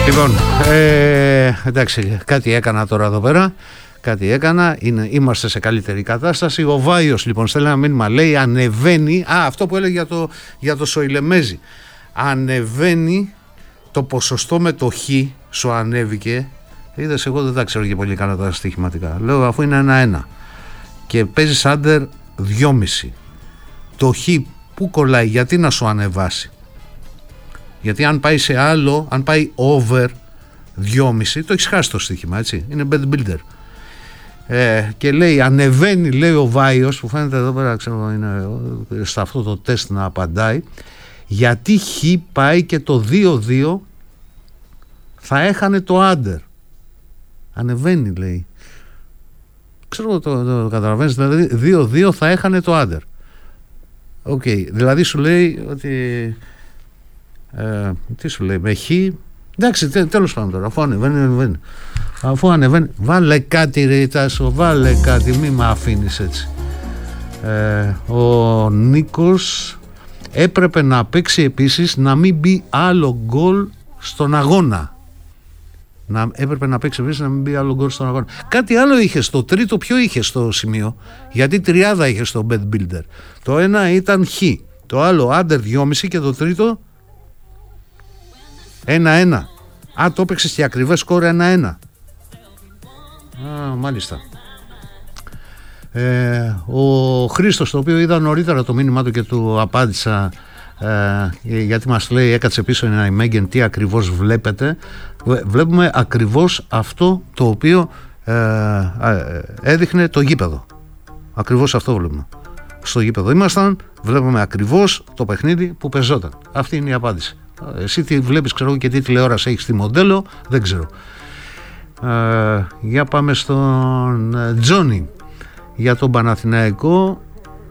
Λοιπόν, εντάξει, κάτι έκανα τώρα εδώ πέρα. Κάτι έκανα, είμαστε σε καλύτερη κατάσταση. Ο Βάιος λοιπόν στέλνει ένα μήνυμα, λέει ανεβαίνει, αυτό που έλεγε για το Σοηλεμέζη, ανεβαίνει το ποσοστό με το χ, σου ανέβηκε. Είδες, εγώ δεν τα ξέρω και πολύ καλά τα στοιχηματικά. Λέω αφού είναι 1-1 και παίζεις άντερ 2,5, το χ που κολλάει, γιατί να σου ανεβάσει? Γιατί αν πάει σε άλλο, αν πάει over 2,5, το έχεις χάσει το στοίχημα, έτσι, είναι bet builder. Και λέει ανεβαίνει, λέει ο Βάιος, που φαίνεται εδώ πέρα, ξέρω, είναι σε αυτό το τεστ να απαντάει, γιατί χ πάει και το 2-2 θα έχανε το άντερ. Ανεβαίνει, λέει. Ξέρω, το καταλαβαίνεις, δηλαδή 2-2 θα έχανε το άντερ. Οκ, δηλαδή σου λέει ότι τι σου λέει, με χ, εντάξει, τέλος πάντων τώρα, αφού ανεβαίνει, βάλε κάτι ρε Τάσο, βάλε κάτι, μη με αφήνεις έτσι. Ο Νίκος έπρεπε να παίξει επίσης να μην μπει άλλο γκολ στον αγώνα. Έπρεπε να παίξει επίσης να μην μπει άλλο γκολ στον αγώνα. Κάτι άλλο είχε στο τρίτο, ποιο είχε στο σημείο? Γιατί τριάδα είχε στο bet builder. Το ένα ήταν χ, το άλλο under 2,5 και το τρίτο 1-1. Το έπαιξες και ακριβές σκορ 1-1. Μάλιστα. Ο Χρήστος, το οποίο είδα νωρίτερα το μήνυμά του και του απάντησα, γιατί μας λέει έκατσε πίσω ένα Μέγεν, τι ακριβώς βλέπετε? Βλέπουμε ακριβώς αυτό το οποίο έδειχνε το γήπεδο. Ακριβώς αυτό βλέπουμε. Στο γήπεδο ήμασταν, βλέπουμε ακριβώς το παιχνίδι που πεζόταν. Αυτή είναι η απάντηση. Εσύ τι βλέπεις, ξέρω, και τι τηλεόραση έχεις στη μοντέλο, δεν ξέρω. Για πάμε στον Τζόνι. Για τον Παναθηναϊκό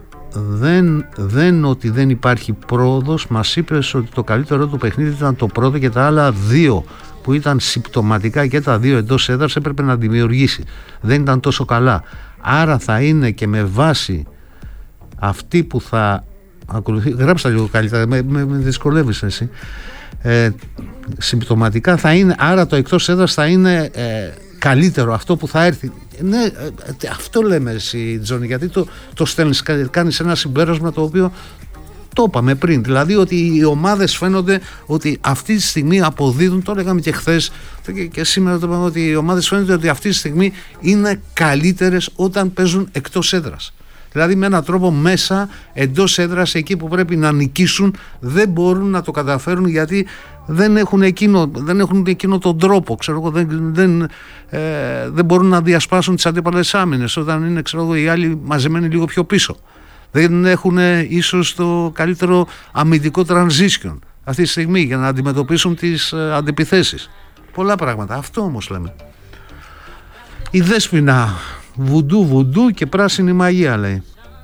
ότι δεν υπάρχει πρόοδος. Μας είπες ότι το καλύτερο του παιχνίδι ήταν το πρώτο και τα άλλα δύο που ήταν συμπτωματικά και τα δύο εντός έδρας έπρεπε να δημιουργήσει. Δεν ήταν τόσο καλά. Άρα θα είναι και με βάση αυτή που θα ακολουθεί. Γράψτε λίγο καλύτερα, με δυσκολεύεις εσύ. Συμπτωματικά θα είναι, άρα το εκτός έδρας θα είναι καλύτερο αυτό που θα έρθει. Ναι, αυτό λέμε εσύ Τζόνι, γιατί το στέλνεις, κάνεις ένα συμπέρασμα το οποίο το είπαμε πριν, δηλαδή ότι οι ομάδες φαίνονται ότι αυτή τη στιγμή αποδίδουν, το λέγαμε και χθες και σήμερα το είπαμε, ότι οι ομάδες φαίνονται ότι αυτή τη στιγμή είναι καλύτερες όταν παίζουν εκτός έδρας. Δηλαδή με έναν τρόπο μέσα εντός έδρας, εκεί που πρέπει να νικήσουν, δεν μπορούν να το καταφέρουν γιατί δεν έχουν εκείνο τον τρόπο, ξέρω εγώ, δεν μπορούν να διασπάσουν τις αντίπαλες άμυνες όταν είναι, ξέρω εγώ, οι άλλοι μαζεμένοι λίγο πιο πίσω. Δεν έχουν ίσως το καλύτερο αμυντικό transition αυτή τη στιγμή για να αντιμετωπίσουν τις αντιπιθέσεις. Πολλά πράγματα. Αυτό όμως λέμε. Η Δέσποινα, βουντού και πράσινη μαγεία, λέει.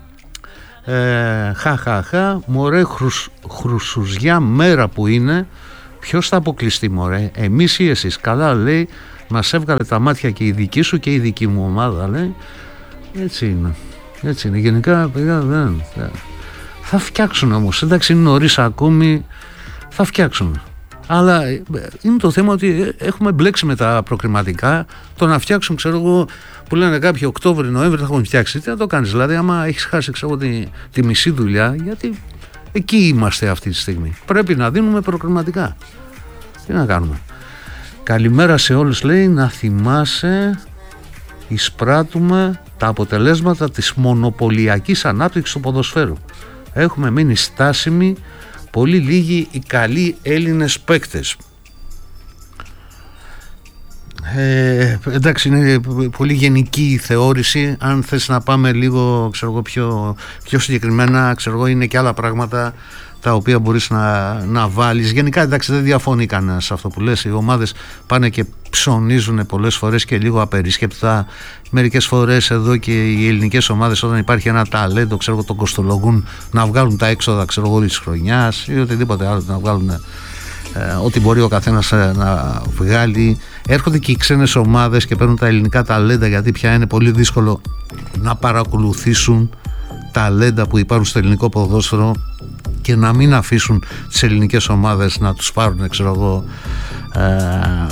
Μωρέ χρυσουζιά μέρα που είναι, ποιος θα αποκλειστεί μωρέ, εμείς ή εσείς? Καλά, λέει, μας έβγαλε τα μάτια και η δική σου και η δική μου ομάδα, λέει. Έτσι είναι γενικά, παιδιά, δεν θα φτιάξουν όμως, εντάξει, είναι νωρίς ακόμη, θα φτιάξουν. Αλλά είναι το θέμα ότι έχουμε μπλέξει με τα προκριματικά. Το να φτιάξουν, ξέρω εγώ, που λένε κάποιοι Οκτώβρη-Νοέμβρη θα έχουν φτιάξει. Τι να το κάνεις, δηλαδή, άμα έχεις χάσει, ξέρω, τη μισή δουλειά, γιατί εκεί είμαστε αυτή τη στιγμή. Πρέπει να δίνουμε προκριματικά. Τι να κάνουμε. Καλημέρα σε όλους, λέει, να θυμάσαι, εισπράττουμε τα αποτελέσματα της μονοπωλιακής ανάπτυξης του ποδοσφαίρου. Έχουμε μείνει στάσιμοι. Πολύ λίγοι οι καλοί Έλληνες παίκτες. Εντάξει, είναι πολύ γενική η θεώρηση. Αν θες να πάμε λίγο, ξέρω εγώ, πιο συγκεκριμένα, ξέρω εγώ, είναι και άλλα πράγματα τα οποία μπορείς να βάλεις. Γενικά, εντάξει, δεν διαφωνεί κανένας σε αυτό που λες. Οι ομάδες πάνε και ψωνίζουν πολλές φορές και λίγο απερίσκεπτα. Μερικές φορές εδώ και οι ελληνικές ομάδες, όταν υπάρχει ένα ταλέντο, ξέρω εγώ, τον κοστολογούν να βγάλουν τα έξοδα, ξέρω εγώ, της χρονιάς ή οτιδήποτε άλλο, να βγάλουν ό,τι μπορεί ο καθένας να βγάλει. Έρχονται και οι ξένες ομάδες και παίρνουν τα ελληνικά ταλέντα, γιατί πια είναι πολύ δύσκολο να παρακολουθήσουν ταλέντα που υπάρχουν στο ελληνικό ποδόσφαιρο και να μην αφήσουν τις ελληνικές ομάδες να τους πάρουν, ξέρω εγώ,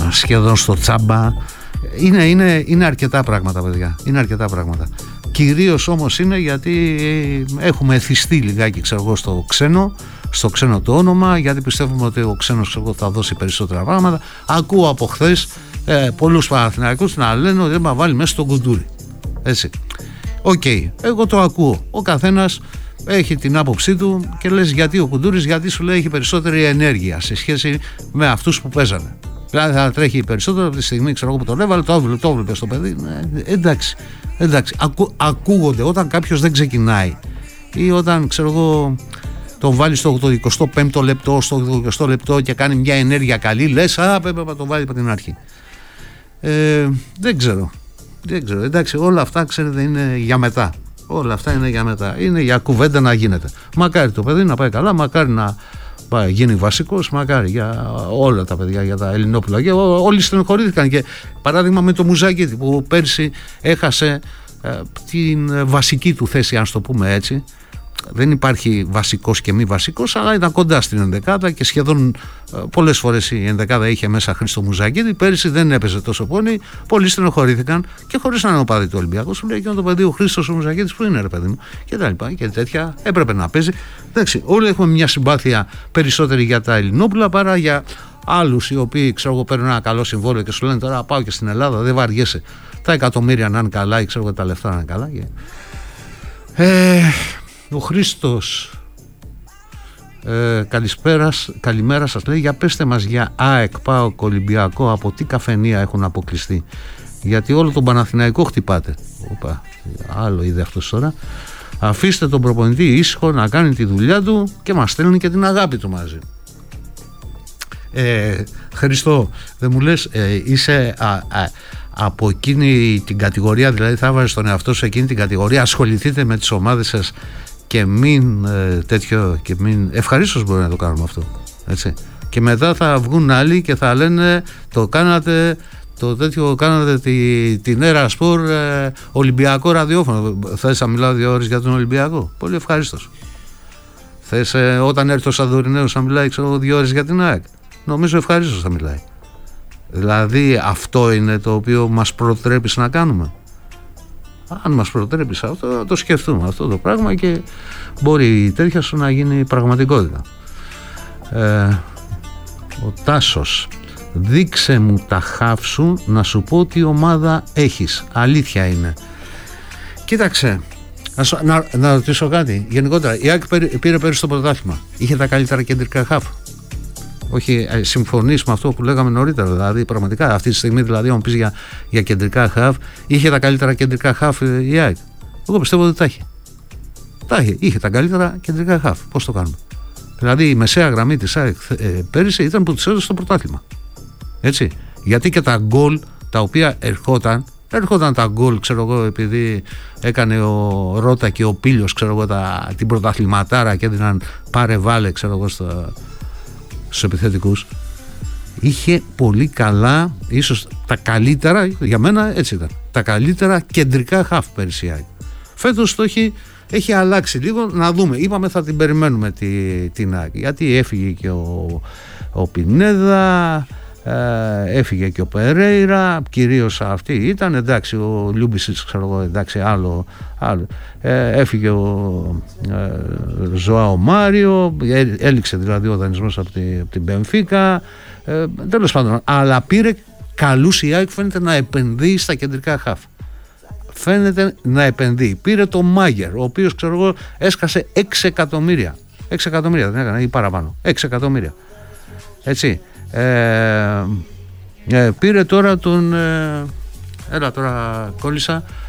σχεδόν στο τσάμπα. Είναι αρκετά πράγματα, παιδιά. Είναι αρκετά πράγματα. Κυρίως όμως είναι γιατί έχουμε εθιστεί λιγάκι, ξέρω εγώ, στο ξένο το όνομα, γιατί πιστεύουμε ότι ο ξένος θα δώσει περισσότερα πράγματα. Ακούω από χθες πολλούς Παναθηναϊκούς να λένε ότι θα βάλει μέσα στον Κουντούρι. Έτσι. Οκ, εγώ το ακούω. Ο καθένας έχει την άποψή του και λες γιατί ο Κουντούρης, γιατί σου λέει έχει περισσότερη ενέργεια σε σχέση με αυτούς που παίζανε. Δηλαδή θα τρέχει περισσότερο από τη στιγμή, ξέρω εγώ, που τον έβαλε, το έβλεπε στο παιδί. Εντάξει. Ακούγονται όταν κάποιος δεν ξεκινάει ή όταν, ξέρω εγώ, τον βάλει στο 25ο λεπτό, στο 20ο λεπτό και κάνει μια ενέργεια καλή, λες πρέπει να τον βάλει από την αρχή. Δεν ξέρω. Εντάξει, όλα αυτά, ξέρετε, είναι για μετά. Όλα αυτά είναι για μετά. Είναι για κουβέντα να γίνεται. Μακάρι το παιδί να πάει καλά, μακάρι να γίνει βασικός, μακάρι για όλα τα παιδιά, για τα Ελληνόπουλα. Και όλοι στενοχωρήθηκαν. Και παράδειγμα με το Μουζάκητη που πέρσι έχασε την βασική του θέση, αν το πούμε έτσι. Δεν υπάρχει βασικός και μη βασικός, αλλά ήταν κοντά στην ενδεκάδα και σχεδόν πολλές φορές η ενδεκάδα είχε μέσα Χρήστο Μουζάκητη. Πέρυσι δεν έπαιζε τόσο πόνοι, πολλοί στενοχωρήθηκαν και χωρίς να είναι ο παδί του Ολυμπιακού. Σου λέει και το παιδί ο Χρήστος ο Μουζάκητης που είναι, ρε παιδί μου, και τα λοιπά και τέτοια. Έπρεπε να παίζει. Εντάξει, όλοι έχουμε μια συμπάθεια περισσότερη για τα Ελληνόπουλα παρά για άλλους οι οποίοι, ξέρω εγώ, παίρνουν ένα καλό συμβόλαιο και σου λένε τώρα πάω και στην Ελλάδα, δεν βαριέσαι. Τα εκατομμύρια να είναι καλά ή ξέρω εγώ τα λεφτά να είναι καλά. Ο Χρήστος, καλημέρα σας, λέει, για πέστε μας για ΑΕΚ, ΠΑΟΚ, Ολυμπιακό, από τι καφενεία έχουν αποκλειστεί, γιατί όλο τον Παναθηναϊκό χτυπάτε. Οπα, άλλο είδε αυτός τώρα. Αφήστε τον προπονητή ήσυχο να κάνει τη δουλειά του και μας στέλνει και την αγάπη του μαζί. Χριστό, δεν μου λες, είσαι από εκείνη την κατηγορία, δηλαδή θα βάζεις τον εαυτό σου εκείνη την κατηγορία, ασχοληθείτε με τις ομάδες σας και μην ευχαρίστως μπορεί να το κάνουμε αυτό, έτσι. Και μετά θα βγουν άλλοι και θα λένε το κάνατε την Έρα Σπορ Ολυμπιακό ραδιόφωνο. Θες να μιλάω 2 ώρες για τον Ολυμπιακό? Πολύ ευχαρίστως. Θες όταν έρθει ο Σαντορινέος να μιλάει 2 ώρες για την ΑΕΚ? Νομίζω ευχαρίστως θα μιλάει. Δηλαδή αυτό είναι το οποίο μας προτρέπεις να κάνουμε. Αν μας προτρέπεις αυτό, να το σκεφτούμε αυτό το πράγμα και μπορεί η τέτοια σου να γίνει πραγματικότητα. Ο Τάσος, δείξε μου τα χαφ σου να σου πω τι ομάδα έχεις. Αλήθεια είναι. Κοίταξε, να ρωτήσω κάτι. Γενικότερα, η ΑΕΚ πήρε πέρυσι το πρωτάθλημα. Είχε τα καλύτερα κεντρικά χαφ? Όχι, συμφωνείς με αυτό που λέγαμε νωρίτερα? Δηλαδή, πραγματικά αυτή τη στιγμή, δηλαδή, αν πεις για κεντρικά χαφ, είχε τα καλύτερα κεντρικά χαφ η ΑΕΚ? Εγώ πιστεύω ότι τα είχε. Είχε τα καλύτερα κεντρικά χαφ. Πώς το κάνουμε? Δηλαδή, η μεσαία γραμμή της ΑΕΚ πέρυσι ήταν που της έδωσε το πρωτάθλημα. Έτσι. Γιατί και τα γκολ τα οποία έρχονταν τα γκολ, ξέρω εγώ, επειδή έκανε ο Ρώτα και ο Πίλιος, ξέρω εγώ, την πρωταθληματάρα και έδιναν πάρε βάλε, ξέρω εγώ, στους επιθετικούς. Είχε πολύ καλά, ίσως τα καλύτερα, για μένα έτσι ήταν, τα καλύτερα κεντρικά χαφ πέρυσι. Φέτος το έχει αλλάξει λίγο, να δούμε. Είπαμε θα την περιμένουμε την ΑΕΚ, γιατί έφυγε και ο Πινέδα, έφυγε και ο Περέιρα, κυρίως αυτή ήταν, εντάξει, ο Λιούμπισιτς, ξέρω εγώ, εντάξει, άλλο. Έφυγε ο Ζωάο Μάριο, έληξε δηλαδή ο δανεισμός από την Μπενφίκα, τέλος πάντων, αλλά πήρε καλούς η ΑΕΚ, φαίνεται να επενδύει στα κεντρικά χαφ. Φαίνεται να επενδύει. Πήρε το Μάγερ, ο οποίος, ξέρω εγώ, έσκασε 6 εκατομμύρια. 6 εκατομμύρια δεν έκανε ή παραπάνω? 6 εκατομμύρια. Έτσι. Πήρε τώρα τον... έλα τώρα κόλλησα.